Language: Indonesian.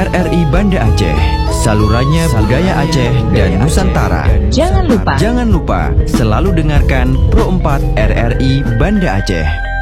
RRI Banda Aceh, salurannya budaya Aceh dan Nusantara. Jangan lupa selalu dengarkan Pro 4 RRI Banda Aceh.